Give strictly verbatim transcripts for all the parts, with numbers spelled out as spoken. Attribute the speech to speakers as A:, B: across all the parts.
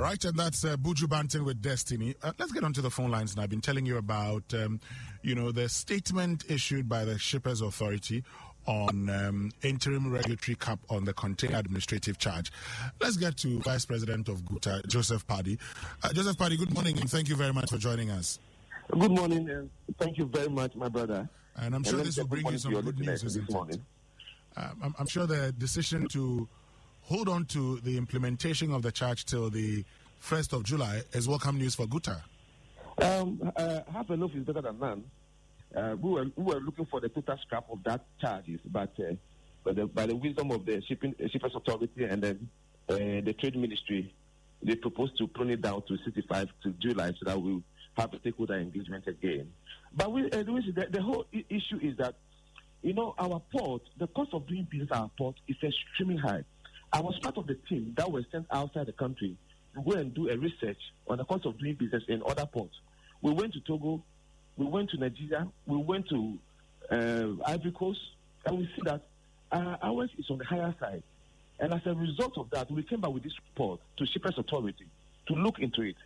A: Right, and that's uh, Buju Banton with Destiny. Uh, let's get onto the phone lines now. I've been telling you about, um, you know, the statement issued by the Shippers Authority on um, interim regulatory cap on the container administrative charge. Let's get to Vice President of GUTA, Joseph Paddy. Uh, Joseph Paddy, good morning, and thank you very much for joining us.
B: Good morning, and thank you very much, my brother.
A: And I'm sure
B: and
A: this will bring you some good news
B: this morning.
A: Um, I'm, I'm sure the decision to hold on to the implementation of the charge till the first of July is welcome news for GUTA.
B: Um, uh, half enough is better than none. Uh, we, were, we were looking for the total scrap of that charges, but uh, by, the, by the wisdom of the shipping uh, shippers authority and then uh, the trade ministry, they proposed to prune it down to sixty-five to July so that we'll have a stakeholder engagement again. But we, uh, the, the whole I- issue is that, you know, our port, the cost of doing business at our port is extremely high. I was part of the team that was sent outside the country to go and do a research on the cost of doing business in other ports. We went to Togo, we went to Nigeria, we went to uh, Ivory Coast, and we see that uh, ours is on the higher side. And as a result of that, we came back with this report to Shippers Authority to look into it.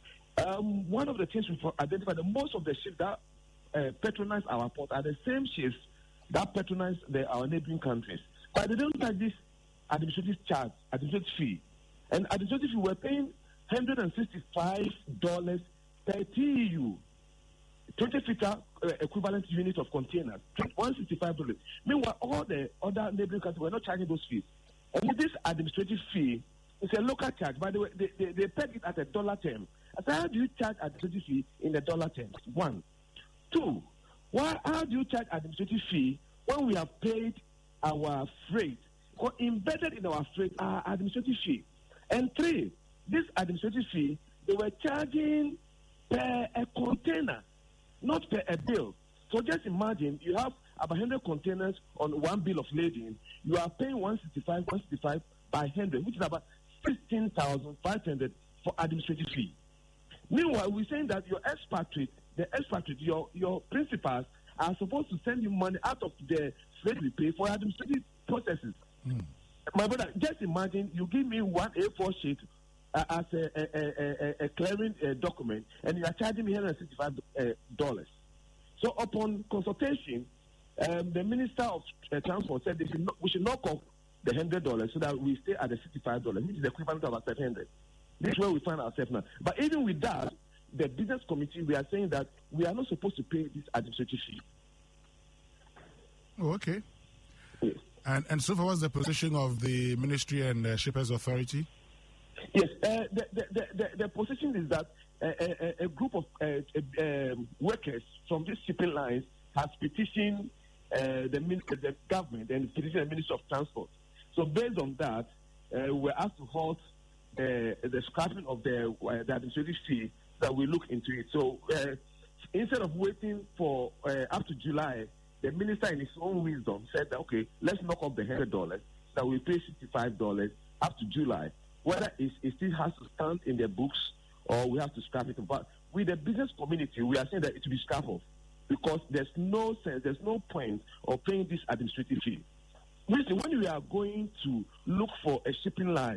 B: Um, one of the things we've identified, that most of the ships that uh, patronize our port are the same ships that patronize the, our neighboring countries. But they don't have this administrative charge, administrative fee. And administrative fee, we're paying one hundred sixty-five dollars per T E U, twenty footer uh, equivalent unit of containers, one hundred sixty-five dollars. Meanwhile, all the other neighboring countries were not charging those fees. And with this administrative fee, it's a local charge. By the way, they, they, they peg it at a dollar term. I said, how do you charge administrative fee in a dollar terms? One. Two, why, how do you charge administrative fee when we have paid our freight? Or embedded in our freight are administrative fee. And three, this administrative fee, they were charging per a container, not per a bill. So just imagine you have about one hundred containers on one bill of lading. You are paying one sixty-five, one sixty-five by one hundred, which is about sixteen thousand five hundred for administrative fee. Meanwhile, we're saying that your expatriate, the expatriate, your, your principals are supposed to send you money out of the freight we pay for administrative processes. Mm. My brother, just imagine you give me one A four sheet uh, as a, a, a, a, a clearing uh, document, and you are charging me one hundred sixty-five dollars. Uh, so upon consultation, um, the Minister of uh, Transport said they should not, we should knock off the one hundred dollars so that we stay at the sixty-five dollars, which is the equivalent of about seven hundred dollars. This is where we find ourselves now. But even with that, the business committee, we are saying that we are not supposed to pay this administrative fee.
A: Oh, okay.
B: Yes.
A: And and so far, what's the position of the Ministry and uh, Shippers Authority?
B: Yes, uh, the, the, the, the, the position is that uh, a, a group of uh, uh, um, workers from these shipping lines has petitioned uh, the, the government and petitioned the Ministry of Transport. So based on that, uh, we're asked to halt uh, the scrapping of the, uh, the administrative fee that we look into it. So uh, instead of waiting for uh, up to July, the minister, in his own wisdom, said that, okay, let's knock off the one hundred dollars, that we pay sixty-five dollars up to July. Whether it, it still has to stand in the books or we have to scrap it. But with the business community, we are saying that it will be scrapped off because there's no sense, there's no point of paying this administrative fee. Listen, when you are going to look for a shipping line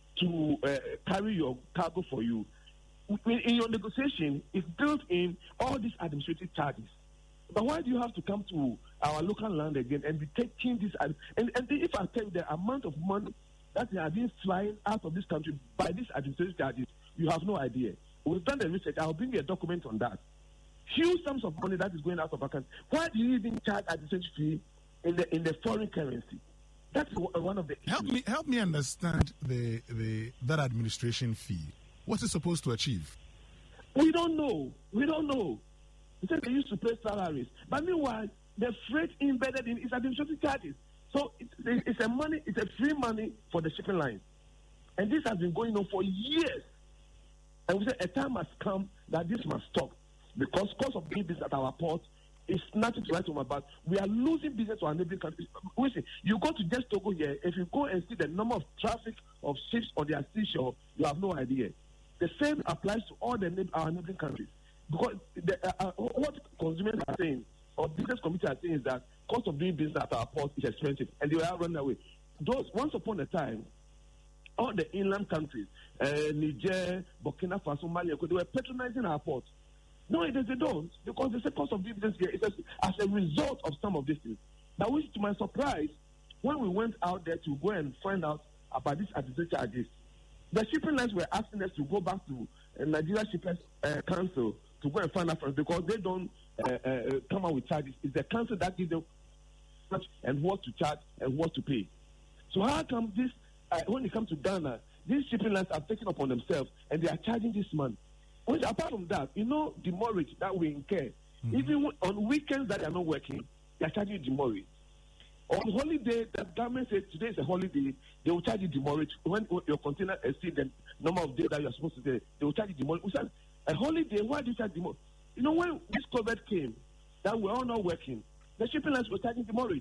B: to uh, carry your cargo for you, in, in your negotiation, it's built in all these administrative charges. But why do you have to come to our local land again and be taking this? And, and if I tell you the amount of money that they are being flying out of this country by these administrative charges, you have no idea. We've done the research. I'll bring you a document on that. Huge sums of money that is going out of our country. Why do you even charge administrative fee in the in the foreign currency? That's one of the issues.
A: Help me help me understand the the that administration fee. What's it supposed to achieve?
B: We don't know. We don't know. He said they used to pay salaries. But meanwhile, the freight embedded in is administrative charges. So it's, it's a money, it's a free money for the shipping lines. And this has been going on for years. And we said a time has come that this must stop. Because cost of doing business at our port is nothing to write home about. We are losing business to our neighboring countries. Listen, you go to just Togo here, if you go and see the number of traffic of ships on their seashore, you have no idea. The same applies to all the our neighboring countries. Because the, uh, uh, what consumers are saying, or business committee are saying, is that cost of doing business at our port is expensive, and they are running away. Those once upon a time, all the inland countries, uh, Niger, Burkina Faso, Mali, they were patronizing our port. No, it is they don't, because the cost of dividends here is as a result of some of these things. But which, to my surprise, when we went out there to go and find out about these administrative charges, the shipping lines were asking us to go back to uh, Nigeria Shippers uh, Council to go and find out from because they don't uh, uh, come out with charges. It's the council that gives them and what to charge and what to pay. So how come this, uh, when it comes to Ghana, these shipping lines are taking upon themselves and they are charging this money? Which, apart from that, you know, the demurrage that we incur, mm-hmm. even on weekends that they are not working, they are charging demurrage. On holiday, the government says today is a holiday, they will charge you demurrage. When your container exceeds the number of days that you are supposed to do, they will charge you demurrage. We said, a holiday, why do you charge demurrage? You know, when this COVID came, that we're all not working, the shipping lines were charging demurrage.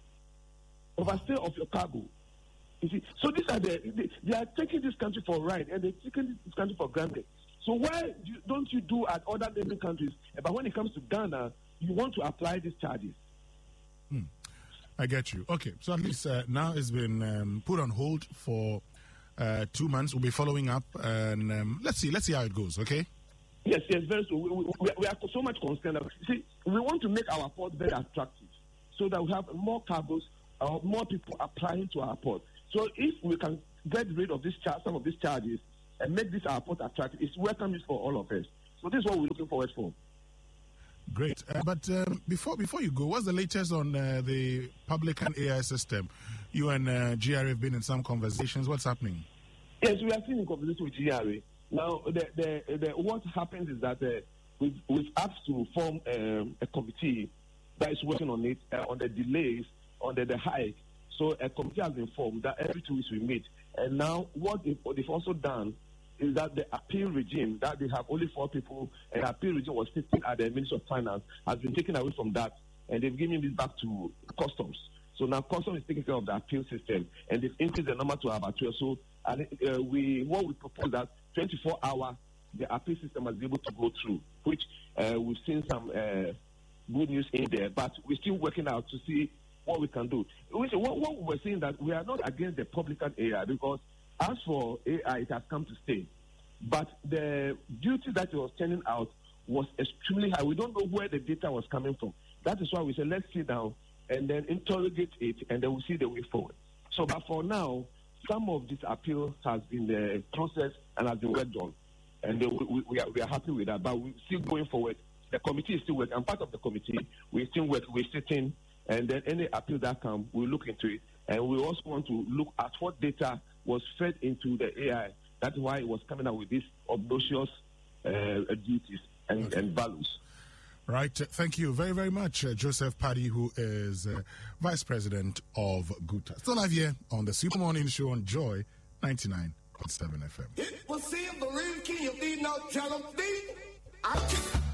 B: Overstay of your cargo. You see, so these are the, they, they are taking this country for a ride, and they're taking this country for granted. So why do, don't you do at other neighboring countries? But when it comes to Ghana, you want to apply these charges.
A: Hmm. I get you. Okay, so at least uh, now it's been um, put on hold for uh, two months. We'll be following up, and um, let's see. Let's see how it goes. Okay.
B: Yes, yes, very so. We, we, we are so much concerned. See, we want to make our port very attractive, so that we have more cargoes, uh, more people applying to our port. So if we can get rid of this char- some of these charges and make this our port attractive, it's welcome for all of us. So this is what we're looking forward for.
A: Great. Uh, but um, before before you go, what's the latest on uh, the publican A I system? You and uh, G R A have been in some conversations. What's happening?
B: Yes, we are still in conversation with G R A. Now, the, the, the, what happens is that uh, we've, we've asked to form um, a committee that is working on it, uh, on the delays, on the, the hike. So a committee has been formed that every two weeks we meet. And now what they've, what they've also done is that the appeal regime, that they have only four people, and the appeal regime was sitting at the Ministry of Finance, has been taken away from that, and they've given this back to Customs. So now Customs is taking care of the appeal system, and they've increased the number to about twelve. So and, uh, we what we propose that twenty-four hour, the appeal system must be able to go through, which uh, we've seen some uh, good news in there, but we're still working out to see what we can do. Which, what, what we're saying that we are not against the publican A I, because as for A I, it has come to stay. But the duty that it was turning out was extremely high. We don't know where the data was coming from. That is why we said, let's sit down and then interrogate it, and then we'll see the way forward. So, but for now, some of this appeal has been the process and has been worked on. And we, we, we, are, we are happy with that. But we're still going forward. The committee is still working. I'm part of the committee. We're still working. We're sitting. And then any appeal that comes, we'll look into it. And we also want to look at what data was fed into the A I. That's why it was coming out with these obnoxious uh, duties and, okay. and values.
A: Right. Thank you very, very much, uh, Joseph Paddy, who is uh, Vice President of GUTA. Still live here on the Super Morning Show on Joy ninety-nine point seven F M.
C: It was in the ring, can you be no tell them, I